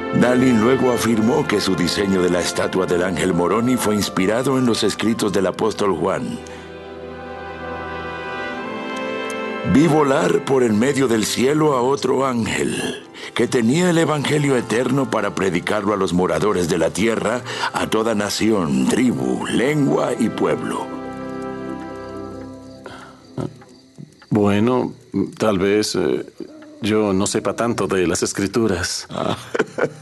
Dalin luego afirmó que su diseño de la estatua del ángel Moroni fue inspirado en los escritos del apóstol Juan. Vi volar por en medio del cielo a otro ángel, que tenía el evangelio eterno para predicarlo a los moradores de la tierra, a toda nación, tribu, lengua y pueblo. Bueno, tal vez yo no sepa tanto de las escrituras.